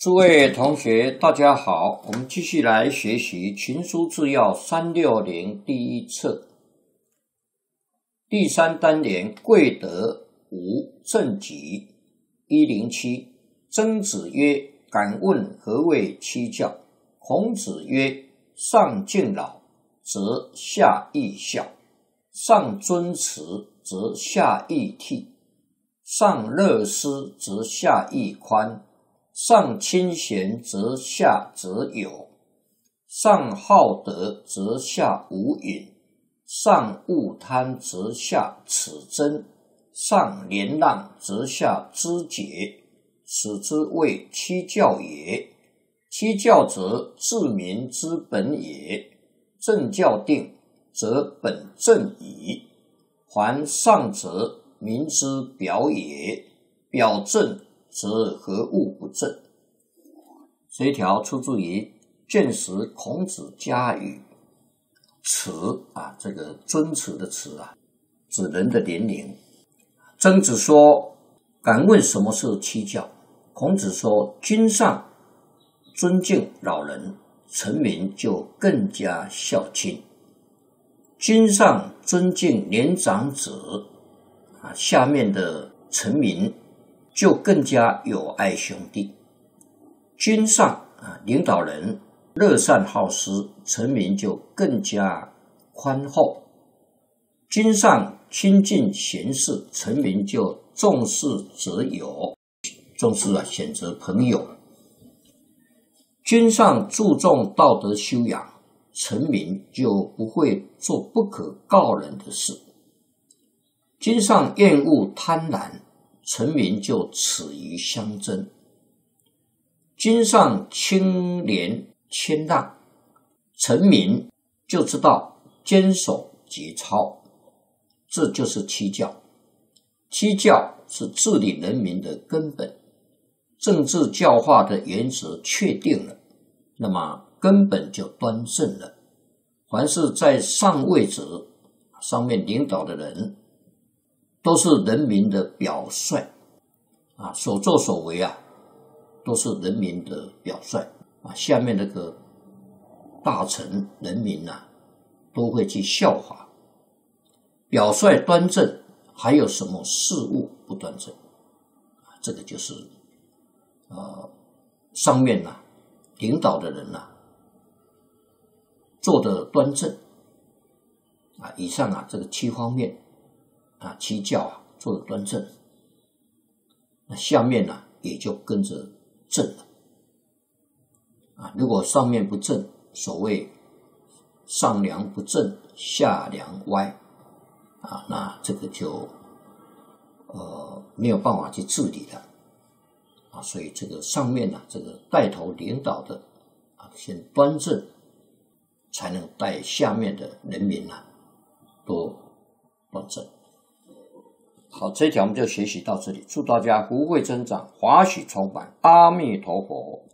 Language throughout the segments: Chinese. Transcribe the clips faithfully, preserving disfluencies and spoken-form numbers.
诸位同学大家好，我们继续来学习群书治要三六零第一册第三单元贵德五正己一零七。曾子曰：敢问何谓七教？孔子曰：上敬老，则下义孝；上尊慈，则下义悌；上乐施，则下义宽；上亲贤，则下则友；上好德，则下无隐；上勿贪，则下耻真；上廉让，则下知节。此之谓七教也。七教则治民之本也，正教定，则本正矣。凡上则民之表也，表正则何物不正？这一条出自于《卷十·孔子家语》。慈啊，这个尊慈的慈啊，指人的年龄。曾子说：敢问什么是七教？孔子说：君上尊敬老人，臣民就更加孝亲；君上尊敬年长者，啊，下面的臣民就更加友爱兄弟；君上啊，领导人乐善好施，臣民就更加宽厚；君上亲近贤士，臣民就重视择友，重视啊选择朋友；君上注重道德修养，臣民就不会做不可告人的事；君上厌恶贪婪，臣民就耻于相争；君上清廉谦让，臣民就知道坚守节操。这就是七教。七教是治理人民的根本，政治教化的原则确定了，那么根本就端正了。凡是在上位者，上面领导的人，都是人民的表率啊，所作所为啊，都是人民的表率啊。下面那个大臣人民啊，都会去效法。表率端正，还有什么事物不端正？这个就是呃，上面呐、啊，领导的人呐、啊，做的端正啊。以上啊，这个七方面啊，七教啊，做的端正，那下面呢、啊，也就跟着正了啊。如果上面不正，所谓上梁不正，下梁歪啊，那这个就呃没有办法去治理了啊。所以这个上面呢、啊，这个带头领导的啊，先端正，才能带下面的人民啊都端正。好，这一条我们就学习到这里，祝大家福慧增长，华喜充满，阿弥陀佛。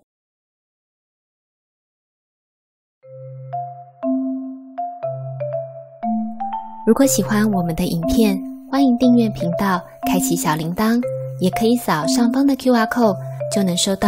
如果喜欢我们的影片，欢迎订阅频道，开启小铃铛，也可以扫上方的 Q R code， 就能收到